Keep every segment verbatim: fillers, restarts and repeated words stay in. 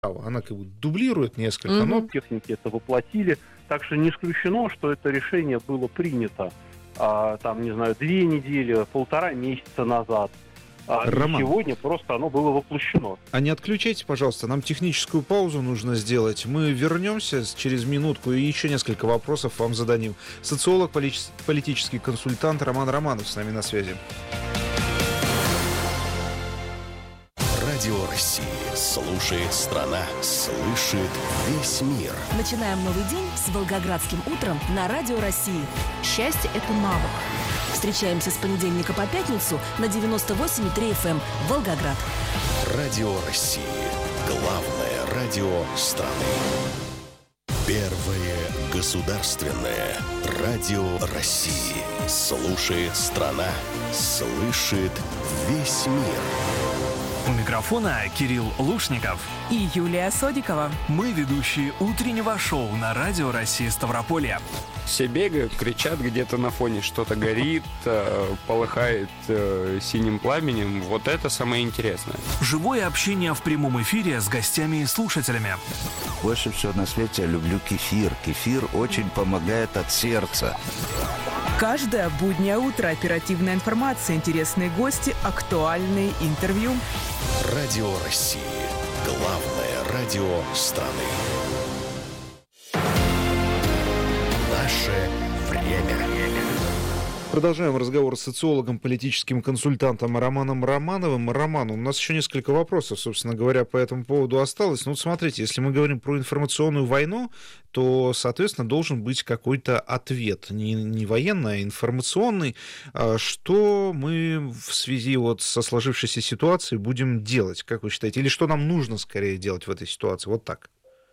Она как бы дублирует несколько, Мгм. но Техники это воплотили, так что не исключено, что это решение было принято, а, там, не знаю, две недели, полтора месяца назад. А, и Роман. сегодня просто оно было воплощено. А не отключайте, пожалуйста, нам техническую паузу нужно сделать. Мы вернемся через минутку и еще несколько вопросов вам зададим. Социолог, полит- политический консультант Роман Романов с нами на связи. Радио России. Слушает страна. Слышит весь мир. Начинаем новый день с Волгоградским утром на Радио России. Счастье – это навык. Встречаемся с понедельника по пятницу на девяносто восемь и три эф эм Волгоград. Радио России. Главное радио страны. Первое государственное радио России. Слушает страна. Слышит весь мир. У микрофона Кирилл Лушников. И Юлия Содикова. Мы ведущие утреннего шоу на Радио России Ставрополье. Все бегают, кричат, где-то на фоне что-то горит, э, полыхает э, синим пламенем. Вот это самое интересное. Живое общение в прямом эфире с гостями и слушателями. Больше всего на свете я люблю кефир. Кефир очень помогает от сердца. Каждое буднее утро оперативная информация, интересные гости, актуальные интервью. Радио России. Главное радио страны. Наше время. Продолжаем разговор с социологом, политическим консультантом Романом Романовым. Роман, у нас еще несколько вопросов, собственно говоря, по этому поводу осталось. Ну вот смотрите, если мы говорим про информационную войну, то, соответственно, должен быть какой-то ответ, не, не военный, а информационный. Что мы в связи вот со сложившейся ситуацией будем делать, как вы считаете? Или что нам нужно скорее делать в этой ситуации? Вот так.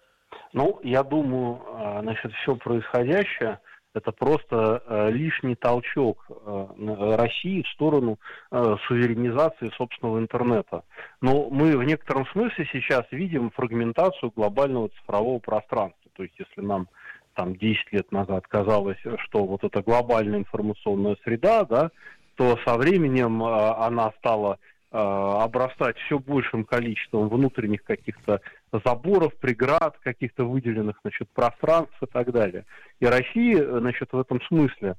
Ну, я думаю, значит, все происходящее – это просто э, лишний толчок э, России в сторону э, суверенизации собственного интернета. Но мы в некотором смысле сейчас видим фрагментацию глобального цифрового пространства. То есть, если нам там десять лет назад казалось, что вот эта глобальная информационная среда, да, то со временем э, она стала обрастать все большим количеством внутренних каких-то заборов, преград, каких-то выделенных, значит, пространств и так далее. И Россия, значит, в этом смысле,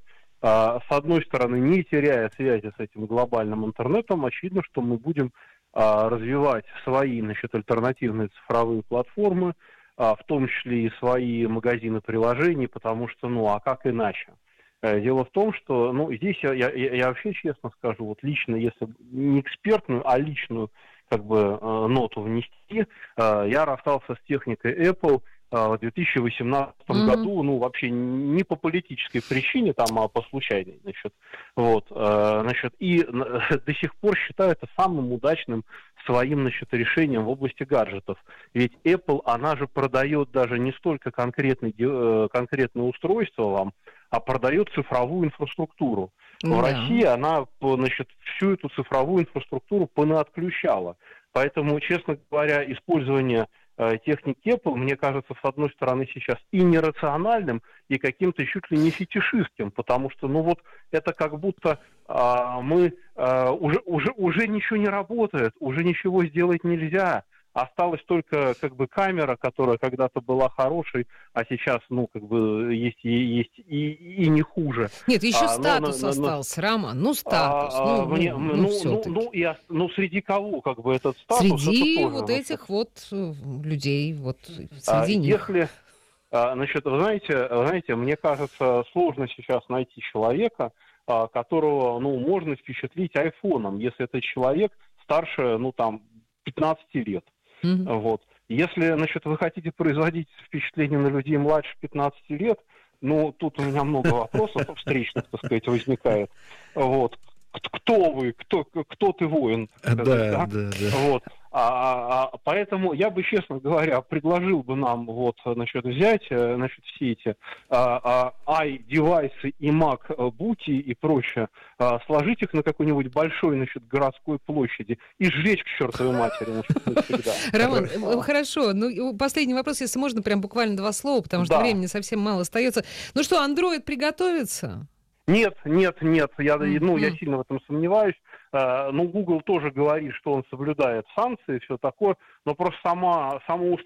с одной стороны, не теряя связи с этим глобальным интернетом, очевидно, что мы будем развивать свои, значит, альтернативные цифровые платформы, в том числе и свои магазины приложений, потому что, ну, а как иначе? Дело в том, что, ну, здесь я, я, я вообще честно скажу, вот лично, если не экспертную, а личную, как бы, ноту внести, я расстался с техникой Apple в две тысячи восемнадцатом mm-hmm. году, ну, вообще не по политической причине, там, а по случайной, значит, вот, значит, и до сих пор считаю это самым удачным своим, значит, решением в области гаджетов. Ведь Apple, она же продает даже не столько конкретное, конкретное устройство вам, а продает цифровую инфраструктуру. Но Да. Россия, она, значит, всю эту цифровую инфраструктуру понаотключала. Поэтому, честно говоря, использование э, техники Apple, мне кажется, с одной стороны сейчас и нерациональным, и каким-то чуть ли не фетишистским, потому что, ну вот, это как будто э, мы э, уже, уже, уже ничего не работает, уже ничего сделать нельзя. Осталась только, как бы, камера, которая когда-то была хорошей, а сейчас, ну, как бы, есть и, есть и, и не хуже. Нет, еще а, статус но, но, остался, Роман. Ну, статус. А, ну, мне, ну, ну, ну, ну, все-таки. ну, и, ну, среди кого, как бы, этот статус? Среди это тоже, вот значит, этих вот людей, вот среди а, них. Если, а, значит, вы знаете, вы знаете, мне кажется, сложно сейчас найти человека, а, которого, ну, можно впечатлить айфоном, если этот человек старше, ну, там, пятнадцати лет. Mm-hmm. Вот. Если, значит, вы хотите производить впечатление на людей младше пятнадцати лет, ну, тут у меня много вопросов встречных, так сказать, возникает. Вот. Кто вы? Кто, кто ты, воин? Да, да, да, да. Вот. А, а, поэтому я бы, честно говоря, предложил бы нам вот, значит, взять, значит, все эти а, а, i-девайсы и MacBook и прочее, а, сложить их на какой-нибудь большой, значит, городской площади и сжечь к чертовой матери, значит, навсегда. Роман, хорошо. Ну, последний вопрос, если можно, прям буквально два слова, потому что Да. времени совсем мало остается. Ну что, Android приготовится? Нет, нет, нет, я, Mm-hmm. ну, я сильно в этом сомневаюсь. Ну, Google тоже говорит, что он соблюдает санкции и все такое, но просто сама, само